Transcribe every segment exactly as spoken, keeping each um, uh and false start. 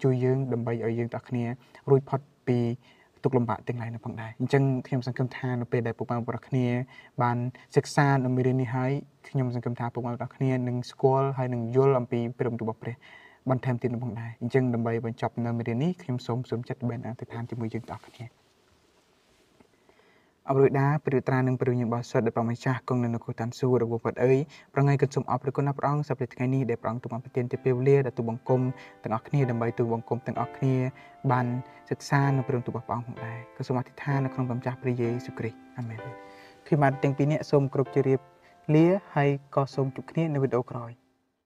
ជួយយើងដើម្បីឲ្យយើងទាំងគ្នារួចផុតពីទុកលំបាកទាំងឡាយនោះផងដែរអញ្ចឹងខ្ញុំសង្ឃឹមថានៅពេលដែលពុកម៉ែបងប្អូនគ្នាបានសិក្សានៅមេរៀននេះហើយខ្ញុំសង្ឃឹមថាពុកម៉ែបងប្អូនគ្នានឹងស្គាល់ហើយនឹងយល់អំពីព្រះបន្ទូលរបស់ព្រះបន្ថែមទៀតនោះផងដែរអញ្ចឹងដើម្បីបញ្ចប់នៅមេរៀននេះខ្ញុំសូមសូមចិត្តបែនអធិដ្ឋានជាមួយយើងទាំងអស់គ្នាអបរុយដាព្រះត្រានឹងព្រះញរបស់សុទ្ធដែលព្រះម្ចាស់គង់នៅនគរឋានសួគ៌របស់គាត់អើយប្រងៃគិតសូមអរព្រគុណណាព្រះអង្គសម្រាប់ថ្ងៃនេះដែលព្រះអង្គទូលបានប្រទានទៅពេលវេលាដល់ទូបង្គំទាំងអស់គ្នាដើម្បីទូបង្គំទាំងអស់គ្នាបានសិក្សានៅព្រះបន្ទូលរបស់ព្រះអង្គផងដែរក៏សូមអធិដ្ឋាននៅក្នុងព្រះម្ចាស់ព្រះយេស៊ូវគ្រីស្ទអាមែនខ្ញុំបាទទាំងពីរនាក់សូមគ្រប់ជម្រាបលាហើយក៏សូមជួបគ្នានៅវីដេអូក្រោយ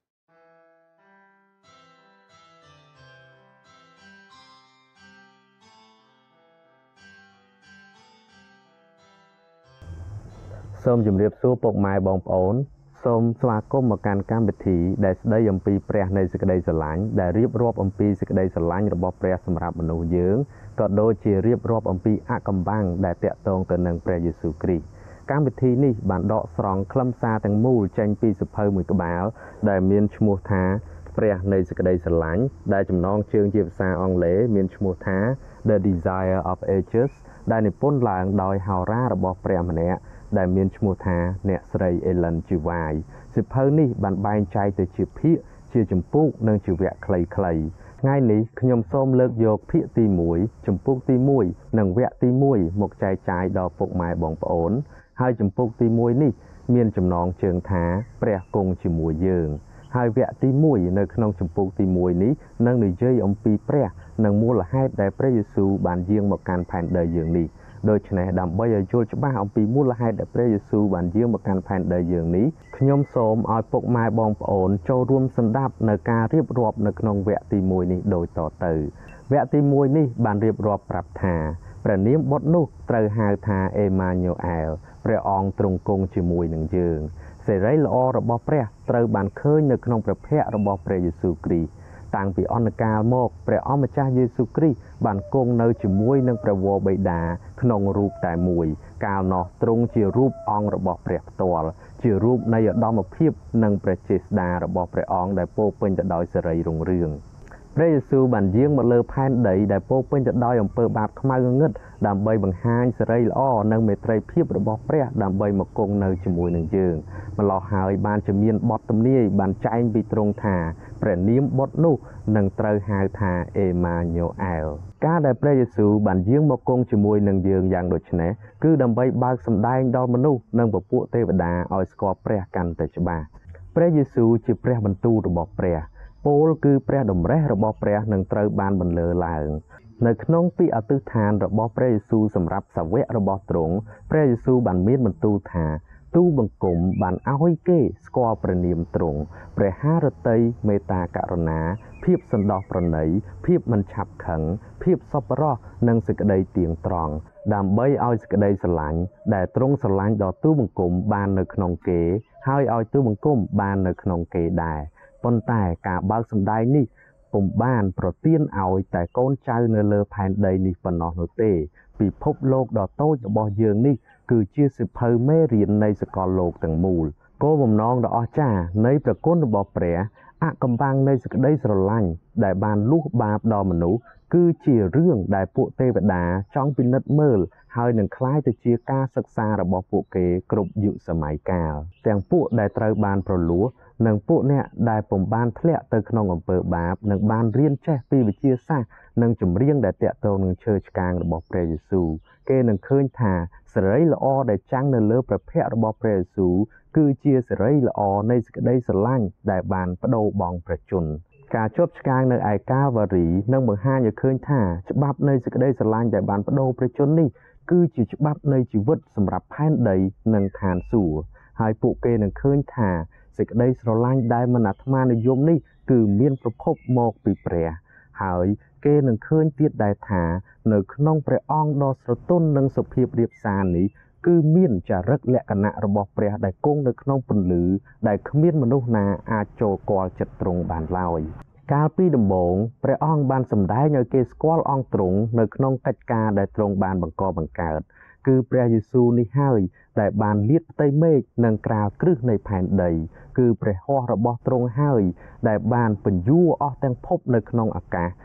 សូមជម្រាបសួរពុកម៉ែបងប្អូនសូមស្វាគមន៍មកកាន់កម្មវិធីដែលស្ដីអំពីព្រះនៃសេចក្តីស្រឡាញ់ដែលរៀបរាប់អំពីសេចក្តីស្រឡាញ់របស់ព្រះសម្រាប់មនុស្សយើងក៏ដូចជារៀបរាប់អំពីអកំបាំងដែលតាក់ទងទៅនឹងព្រះយេស៊ូវគ្រីស្ទកម្មវិធីនេះបានដកស្រង់ខ្លឹមសារទាំងមូលចេញពីសៀវភៅមួយក្បាលដែលមានឈ្មោះថាព្រះនៃសេចក្តីស្រឡាញ់ដែលចំណងជើងជាភាសាអង់គ្លេសមានឈ្មោះថា The Desire of Ages ដែលនិពន្ធឡើងដោយហោរារបស់ព្រះម្នាក់ដែលមានឈ្មោះថាអ្នកស្រី Ellen G. White សៀវភៅនេះបានបែងចែកទៅជាភាគជាចម្ពោះនិងជាវគ្គខ្លីៗថ្ងៃនេះខ្ញុំសូមលើកយកភាគទីមួយចម្ពោះទីមួយនិងវគ្គទីមួយមកចែកចាយដល់ពុកម៉ែបងប្អូនហើយចម្ពោះទីមួយនេះមានចំណងជើងថាព្រះគង់ជាមួយយើងហើយវគ្គទីមួយនៅក្នុងចម្ពោះទីមួយនេះនឹងនិយាយអំពីព្រះនិងមូលហេតុដែលព្រះយេស៊ូវបានយាងមកកាន់ផែនដីយើងនេះដូច្នេះដើម្បីឲ្យយល់ច្បាស់អំពីមូលហេតុដែលព្រះយេស៊ូវបានយាងមកកាន់ផែនដីយើងនេះខ្ញុំសូមឲ្យពុកម៉ែបងប្អូនចូលរួមសន្តាប់នៅការរៀបរាប់នៅក្នុងវគ្គទីមួយនេះដូចតទៅវគ្គទីមួយនេះបានរៀបរាប់ប្រាប់ថាព្រះនាមបុត្រនោះត្រូវហៅថាអេម៉ាញូអែលព្រះអង្គទ្រង់គង់ជាមួយនឹងយើងសេរីល្អរបស់ព្រះត្រូវបានឃើញនៅក្នុងព្រះភ័ក្ត្ររបស់ព្រះយេស៊ូវគ្រីស្ទតាំងពីអន្តកាលមកព្រះអម្ចាស់យេស៊ូវគ្រីស្ទបានគង់នៅជាមួយនឹងព្រះវរបិតាក្នុងរូបតែមួយកាលនោះទ្រង់ជារូបអង្គរបស់ព្រះផ្ទាល់ជារូបនៃឧត្តមភាពនិងព្រះចេស្តារបស់ព្រះអង្គដែលពោរពេញទៅដោយសេរីរុងរឿងព្រះយេស៊ូវបានយាងមកលើផែនដីដែលពោរពេញទៅដោយអំពើបាបខ្មៅងងឹតដើម្បីបង្ហាញសេរីល្អនិងមេត្រីភាពរបស់ព្រះដើម្បីមកគង់នៅជាមួយនឹងយើងម្ល៉េះហើយបានជាមានបទទំនាយបានចែងពីទ្រង់ថាព្រះនាមបុត្រនោះនឹងត្រូវហៅថាអេម៉ាញូអែលការដែលព្រះយេស៊ូវបានយាងមកគង់ជាមួយនឹងយើងយ៉ាងដូចនេះគឺដើម្បីបើកសម្ដែងដល់មនុស្សនិងពពួកទេវតាឲ្យស្គាល់ព្រះកាន់តែច្បាស់ព្រះយេស៊ូវជាព្រះបន្ទូលរបស់ព្រះពោលគឺព្រះតម្រេះរបស់ព្រះនឹងត្រូវបានបន្លឺឡើងនៅក្នុងពាក្យអធិដ្ឋានរបស់ព្រះយេស៊ូវសម្រាប់សាវករបស់ទ្រង់ព្រះយេស៊ូវបានមានបន្ទូលថាទូលបង្គំបានឲ្យគេស្គាល់ព្រះនាមទ្រង់ព្រះハរតីមេត្តាករុណាភាពសន្តោសប្រណីភាពមិនឆាប់ខឹងភាពសប្បុរសនិងសេចក្តីទៀងត្រង់ដើម្បីឲ្យសេចក្តីស្រឡាញ់ដែលទ្រង់ស្រឡាញ់ដល់ទូលបង្គំបាននៅក្នុងគេហើយឲ្យទូលបង្គំបាននៅក្នុងគេដែរប៉ុន្តែការបើកសម្ដែងនេះពុំបានប្រទានឲ្យតែកូនចៅនៅលើផែនដីនេះប៉ុណ្ណោះនោះទេពិភពលោកដ៏តូចរបស់យើងនេះគឺជាសិភៅមេរៀននៃសកលលោកទាំងមូលគោលបំណងដ៏អស្ចារ្យនៃព្រះគុណរបស់ព្រះអកំបាំងនៃសេចក្តីស្រឡាញ់ដែលបានលុះបាបដល់មនុស្សគឺជារឿងដែលពួកទេវតាចង់ពិនិត្យមើលហើយនឹងคล้ายទៅជាការសិក្សារបស់ពួកគេគ្រប់យុគសម័យកាលទាំងពួកដែលត្រូវបានប្រលួសនិងពួកអ្នកដែលពុំបានធ្លាក់ទៅក្នុងអំពើបាបនិងបានរៀនចេះពីវិទ្យាសាស្ត្រនិងចម្រៀងដែលតាក់ទងនឹងឈើឆ្កាងរបស់ព្រះយេស៊ូវគេនឹងឃើញថាសេរីល្អដែលចាំងនៅលើព្រះភ័ក្ត្ររបស់ព្រះយេស៊ូវគឺជាសេរីល្អនៃសេចក្តីស្រឡាញ់ដែលបានបដូរបង់ព្រះជន្មការជាប់ឆ្កាងនៅឯកាវ៉ារីនឹងបង្ហាញឲ្យឃើញថាច្បាប់នៃសេចក្តីស្រឡាញ់ដែលបានបដូរព្រះជន្មនេះគឺជាច្បាប់នៃជីវិតសម្រាប់ផែនដីនិងឋានសួគ៌ហើយពួកគេនឹងឃើញថាសេចក្តីស្រឡាញ់ដែលមិនអាត្មានិយមនេះគឺមានប្រភពមកពីព្រះហើយគេនឹងឃើញទៀតដែរថានៅក្នុងព្រះអង្គដ៏ស្រទន់និងសុភាពរាបសារនេះគឺមានចរិតលក្ខណៈរបស់ព្រះដែលគង់នៅក្នុងពន្លឺដែលគ្មានមនុស្សណាអាចចូលគាល់ចិត្តទ្រង់បានឡើយកាលពីដំបូងព្រះអង្គបានសម្ដែងឲ្យគេស្គាល់អង្គទ្រង់នៅក្នុងកិច្ចការដែលទ្រង់បានបង្កបង្កើតគឺព្រះយេស៊ូវនេះហើយដែលបានលាតផ្ទៃមេឃនិងក្រាលគ្រឹះនៃផែនដីគឺព្រះហស្ថរបស់ទ្រង់ហើយដែលបានបញ្យួរអស់ទាំងភពនៅក្នុងអាកាស